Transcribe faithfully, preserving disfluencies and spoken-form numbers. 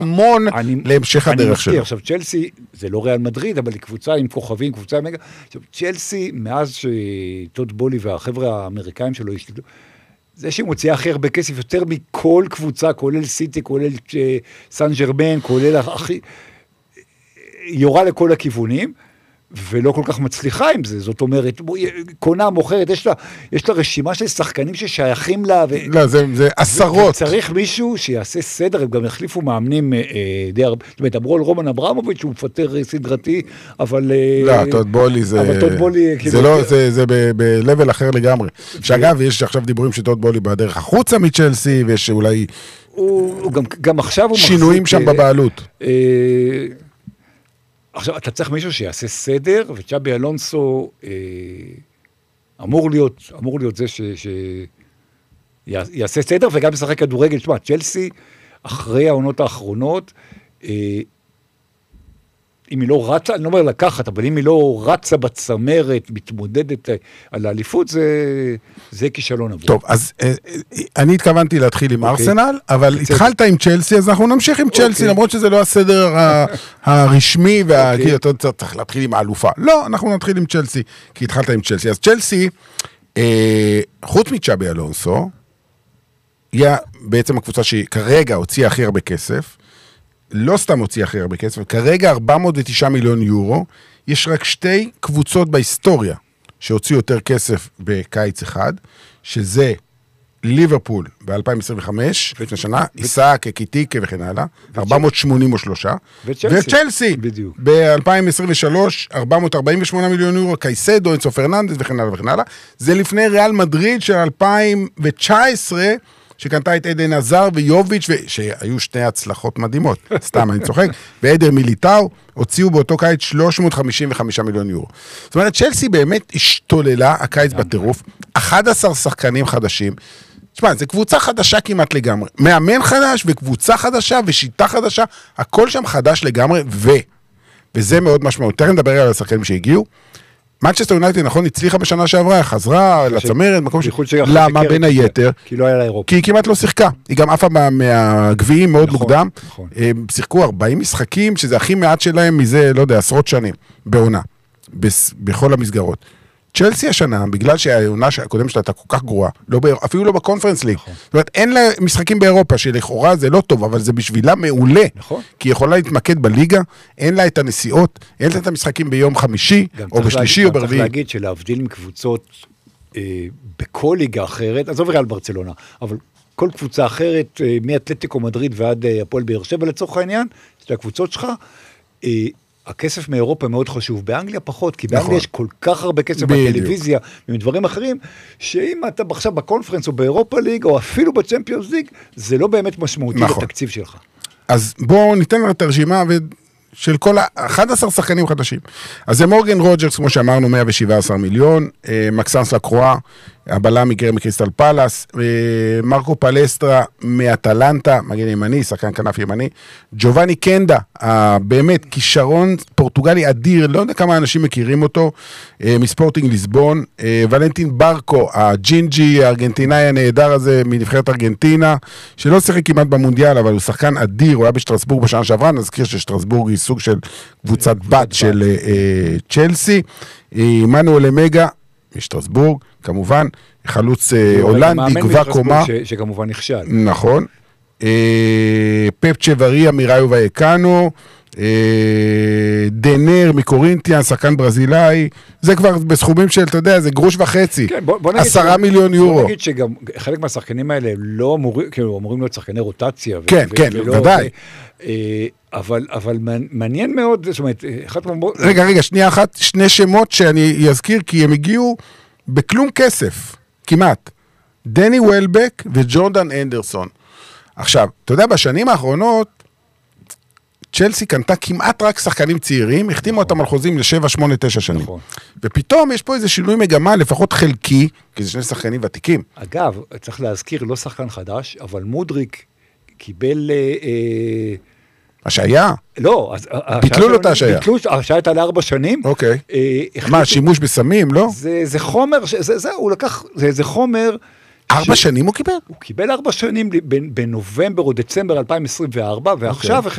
המון להמשך הדרך שלו. עכשיו, צ'לסי, זה לא ריאל מדריד, אבל היא קבוצה עם כוכבים, קבוצה עם מגה. עכשיו, צ'לסי, מאז שטוד בולי והחבר'ה האמריקאים שלו השתדלו, זה שהיא מוציאה הכי הרבה כסף, יותר מכל קבוצה, כולל סיטי, כולל סן ג'רמן, כולל הכי... יורה לכל הכיוונים, ולא כל כך מצליחה עם זה, זאת אומרת, קונה, מוכרת, יש לה, יש לה רשימה של שחקנים ששייכים לה, ו... לא, זה, זה עשרות. וצריך מישהו שיעשה סדר, הם גם החליפו מאמנים אה, די הרבה, זאת אומרת, אמרו על רומן אברמוביץ' שהוא מפטר סדרתי, אבל... לא, טוד בולי זה... אבל טוד בולי... זה כאילו... לא, זה, זה ב-level אחר לגמרי. שאגב, יש עכשיו דיבורים שטוד בולי בדרך החוצה מצ'לסי, ויש אולי... הוא, הוא גם, גם עכשיו הוא מחזיק... שינויים שם בבעלות. אה, עכשיו, אתה צריך מישהו שיעשה סדר, וצ'אבי אלונסו אה, אמור להיות, אמור להיות זה ש, ש, יעשה סדר, וגם ישחק כדורגל. תשמע, צ'לסי, אחרי העונות האחרונות, אה, אם היא לא רצה, אני לא אומר לקחת, אבל אם היא לא רצה בצמרת, מתמודדת על האליפות, זה, זה כישלון עבור. טוב, אז אני התכוונתי להתחיל עם ארסנל, אבל התחלת עם צ'לסי, אז אנחנו נמשיך עם צ'לסי, למרות שזה לא הסדר הרשמי, כי אתה צריך להתחיל עם האלופה. לא, אנחנו נתחיל עם צ'לסי, כי התחלת עם צ'לסי. אז צ'לסי, חוץ מצ'אבי אלונסו, היא בעצם הקבוצה שהיא כרגע הוציאה הכי הרבה כסף, לא סתם הוציא הכי הרבה כסף, כרגע ארבע מאות ותשעה מיליון יורו, יש רק שתי קבוצות בהיסטוריה שהוציאו יותר כסף בקיץ אחד, שזה ליברפול ב-אלפיים עשרים וחמש, לפני שנה, איסאק, קיטיקה וכן הלאה, ארבע מאות שמונים ושלוש, וצ'לסי ב-אלפיים עשרים ושלוש, ארבע מאות ארבעים ושמונה מיליון יורו, קייסדו, אנסו פרננדס וכן הלאה וכן הלאה, זה לפני ריאל מדריד של אלפיים תשע עשרה, שקנתה את עדן עזר ויוביץ' שהיו שתי הצלחות מדהימות, סתם אני צוחק, ועדר מיליטאו, הוציאו באותו קיץ שלוש מאות חמישים וחמישה מיליון יורו. זאת אומרת, צ'לסי באמת השתוללה, הקיץ בטירוף, אחד עשר שחקנים חדשים, תשמע, זו קבוצה חדשה כמעט לגמרי, מאמן חדש וקבוצה חדשה ושיטה חדשה, הכל שם חדש לגמרי, ו, וזה מאוד משמעות. תכף נדבר על השחקנים שהגיעו, מנצ'סטר יונייטד, נכון, הצליחה בשנה שעברה, חזרה לצמרת, מקום ש... למה בין היתר? כי לא היה לה אירופה. כי היא כמעט לא שיחקה. היא גם עפה מהגביעים מאוד מוקדם. הם שיחקו ארבעים משחקים, שזה הכי מעט שלהם מזה, לא יודע, עשרות שנים, בעונה, בכל המסגרות. צ'לסי השנה, בגלל שהעונה הקודם שלה הייתה כל כך גרועה, אפילו לא בקונפרנס ליג. זאת אומרת, אין לה משחקים באירופה, שלכאורה זה לא טוב, אבל זה בשבילה מעולה. כי היא יכולה להתמקד בליגה, אין לה את הנסיעות, אין לה את המשחקים ביום חמישי, או בשלישי או ברביעי. צריך להגיד שלהבדיל מקבוצות בכל ליגה אחרת, עזוב ריאל ברצלונה, אבל כל קבוצה אחרת, מאתלטיקו מדריד ועד הפועל באר שבע לצורך העניין, של הקבוצות שלך, הכסף מאירופה מאוד חשוב, באנגליה פחות, כי באנגליה יש כל כך הרבה כסף בטלוויזיה, ומדברים אחרים, שאם אתה עכשיו בקונפרנס או באירופה ליג, או אפילו בצ'מפיונס ליג, זה לא באמת משמעותי לתקציב שלך. אז בואו ניתן את הרשימה של כל ה-אחד עשר שחקנים חדשים. אז זה מורגן רוג'רס, כמו שאמרנו, מאה ושבעה עשר מיליון, מקסנס לקרואה, הבלם מגר מקריסטל פלאס, מרקו פלסטרה מאטלנטה, מגן ימני, שחקן כנף ימני, ג'ובני קנדה, באמת כישרון פורטוגלי אדיר, לא יודע כמה אנשים מכירים אותו, מספורטינג ליסבון, ולנטין ברקו, הג'ינג'י הארגנטינאי הנהדר הזה מנבחרת ארגנטינה, שלא שיחק כמעט במונדיאל, אבל הוא שחקן אדיר, הוא היה בשטרסבורג בשנה שעברה, נזכיר ששטרסבורג היא סוג של קבוצת בת של צ'לסי, מנואל אמגה, משטרסבורג, כמובן, חלוץ הולנדי, גבוה קומה. שכמובן נכשל. נכון. פפ צ'בריה מראיו ואיקנו, דנר מקורינתיאן, שחקן ברזילאי, זה כבר בסכומים של, אתה יודע, זה גרוש וחצי. עשרה מיליון יורו. בוא נגיד שגם חלק מהשחקנים האלה לא אמורים, כאילו, אמורים להיות שחקני רוטציה. כן, כן, ודאי. אבל, אבל מעניין מאוד, זאת אומרת, רגע, רגע, שנייה אחת, שני שמות שאני אזכיר, כי הם הגיעו בכלום כסף, כמעט. דני וולבק וג'ורדן אנדרסון. עכשיו, אתה יודע, בשנים האחרונות, צ'לסי קנתה כמעט רק שחקנים צעירים, החתימו אותם על חוזים לשבע, שמונה, תשע שנים. ופתאום יש פה איזה שינוי מגמה, לפחות חלקי, כי זה שני שחקנים ותיקים. אגב, צריך להזכיר, לא שחקן חדש, אבל מודריק קיבל... השעיה? לא. ביטלו לו את השעיה. ביטלו, השעיה הייתה לארבע שנים. אוקיי. מה, שימוש בסמים, לא? זה חומר, זה, הוא לקח, זה חומר... ארבע שנים הוא קיבל? הוא קיבל ארבע שנים בנובמבר או דצמבר אלפיים עשרים וארבע, ועכשיו...